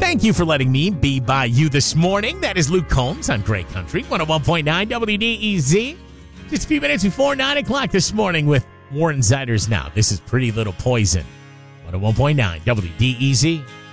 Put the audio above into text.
Thank you for letting me be by you this morning. That is Luke Combs on Great Country, 101.9 WDEZ. Just a few minutes before 9 o'clock this morning with more insiders now. This is Pretty Little Poison, 101.9 WDEZ.